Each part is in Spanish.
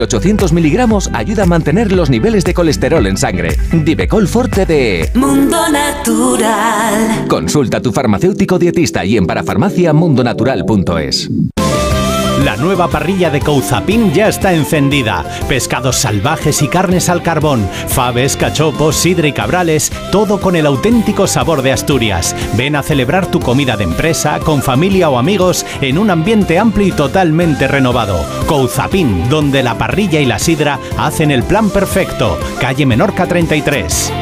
800 miligramos ayuda a mantener los niveles de colesterol en sangre. Divecol Forte de Mundo Natural. Consulta a tu farmacéutico dietista y en parafarmacia.mundonatural.es. La nueva parrilla de Couzapin ya está encendida. Pescados salvajes y carnes al carbón, faves, cachopos, sidra y cabrales, todo con el auténtico sabor de Asturias. Ven a celebrar tu comida de empresa, con familia o amigos, en un ambiente amplio y totalmente renovado. Couzapin, donde la parrilla y la sidra hacen el plan perfecto. Calle Menorca 33.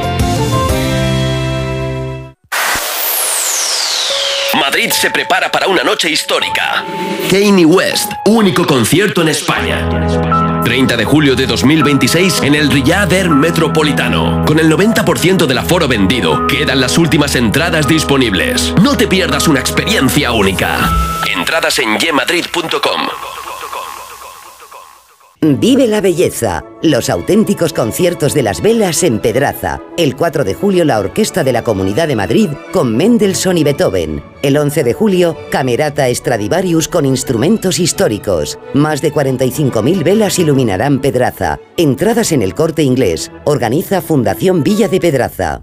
Madrid se prepara para una noche histórica. Kanye West, único concierto en España. 30 de julio de 2026 en el Riyadh Air Metropolitano. Con el 90% del aforo vendido, quedan las últimas entradas disponibles. No te pierdas una experiencia única. Entradas en yemadrid.com. Vive la belleza, los auténticos conciertos de las velas en Pedraza. El 4 de julio la Orquesta de la Comunidad de Madrid con Mendelssohn y Beethoven. El 11 de julio, Camerata Stradivarius con instrumentos históricos. Más de 45.000 velas iluminarán Pedraza. Entradas en El Corte Inglés. Organiza Fundación Villa de Pedraza.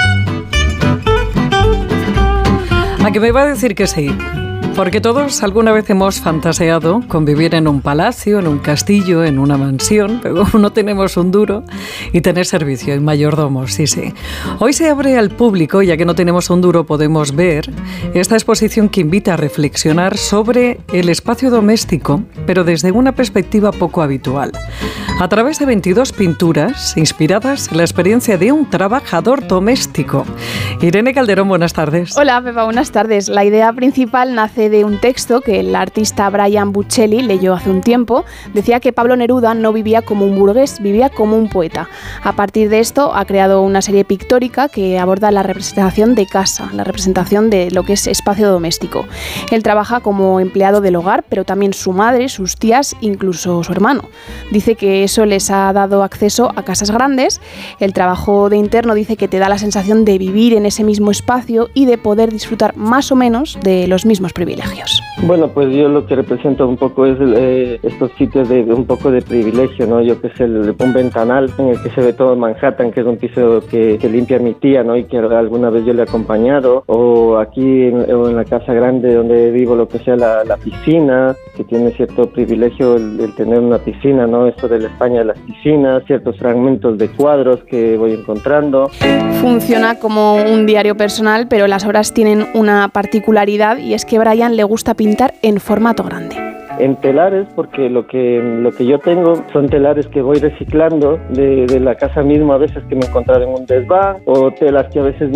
¿A qué me va a decir que sí? Porque todos alguna vez hemos fantaseado con vivir en un palacio, en un castillo, en una mansión, pero no tenemos un duro, y tener servicio y mayordomos, sí. Hoy se abre al público, ya que no tenemos un duro, podemos ver esta exposición que invita a reflexionar sobre el espacio doméstico, pero desde una perspectiva poco habitual. A través de 22 pinturas inspiradas en la experiencia de un trabajador doméstico. Irene Calderón, buenas tardes. Hola, Pepa, buenas tardes. La idea principal nace de un texto que el artista Brian Buccelli leyó hace un tiempo. Decía que Pablo Neruda no vivía como un burgués, vivía como un poeta. A partir de esto ha creado una serie pictórica que aborda la representación de casa, la representación de lo que es espacio doméstico. Él trabaja como empleado del hogar, pero también su madre, sus tías, incluso su hermano. Dice que eso les ha dado acceso a casas grandes. El trabajo de interno dice que te da la sensación de vivir en ese mismo espacio y de poder disfrutar más o menos de los mismos privilegios. Bueno, pues yo lo que represento un poco es estos sitios de un poco de privilegio, ¿no? Yo que sé, un ventanal en el que se ve todo Manhattan, que es un piso que limpia mi tía, ¿no? Y que alguna vez yo le he acompañado, o aquí en la casa grande donde vivo, lo que sea la piscina, que tiene cierto privilegio el tener una piscina, ¿no? Esto de la España de las piscinas, ciertos fragmentos de cuadros que voy encontrando. Funciona como un diario personal, pero las obras tienen una particularidad y es que Brian le gusta pintar en formato grande. En telares, porque lo que yo tengo son telares que voy reciclando de la casa mismo, a veces que me he encontrado en un desván, o telas que a veces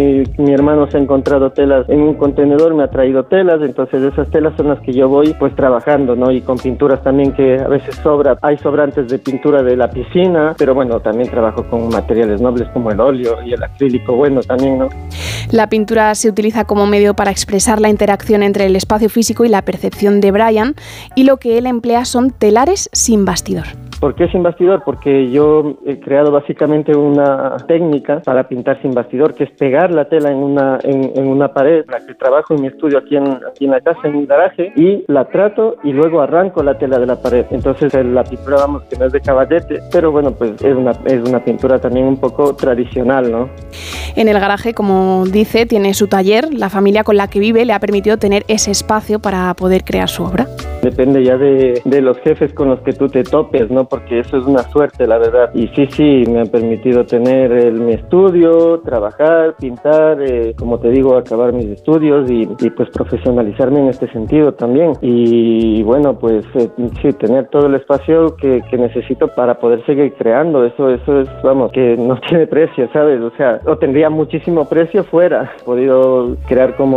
mi hermano se ha encontrado telas en un contenedor, me ha traído telas, entonces esas telas son las que yo voy pues trabajando, ¿no? Y con pinturas también que a veces hay sobrantes de pintura de la piscina, pero bueno, también trabajo con materiales nobles como el óleo y el acrílico, bueno, también, ¿no? La pintura se utiliza como medio para expresar la interacción entre el espacio físico y la percepción de Brian, y lo que él emplea son telares sin bastidor. ¿Por qué sin bastidor? Porque yo he creado básicamente una técnica para pintar sin bastidor, que es pegar la tela en una pared, la que trabajo en mi estudio aquí en la casa, en mi garaje, y la trato y luego arranco la tela de la pared. Entonces la pintura, vamos, que no es de caballete, pero bueno, pues es una pintura también un poco tradicional, ¿no? En el garaje, como dice, tiene su taller. La familia con la que vive le ha permitido tener ese espacio para poder crear su obra. Depende ya de los jefes con los que tú te topes, ¿no? Porque eso es una suerte, la verdad. Y sí, me han permitido tener mi estudio, trabajar, pintar, como te digo, acabar mis estudios y pues profesionalizarme en este sentido también. Y bueno, pues sí, tener todo el espacio que necesito para poder seguir creando. Eso es, vamos, que no tiene precio, ¿sabes? O sea, o tendría muchísimo precio fuera. He podido crear como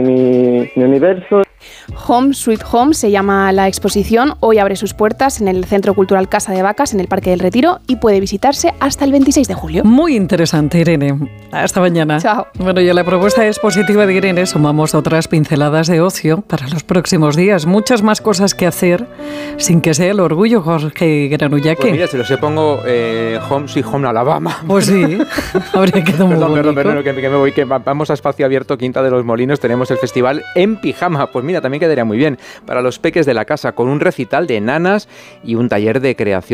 mi universo. Home Sweet Home se llama la exposición. Hoy abre sus puertas en el Centro Cultural Casa de Vacas, en el Parque del Retiro, y puede visitarse hasta el 26 de julio. Muy interesante, Irene. Hasta mañana. Chao. Bueno, y a la propuesta expositiva de Irene sumamos otras pinceladas de ocio para los próximos días. Muchas más cosas que hacer sin que sea el orgullo, Jorge Granullaque. Pues mira, si los pongo Home Sweet Home Alabama. Pues sí, habría quedado muy bonito. Perdón, que me voy, que vamos a Espacio Abierto, Quinta de los Molinos, tenemos el festival En Pijama. Pues mira, también quedaría muy bien para los peques de la casa, con un recital de nanas y un taller de creación.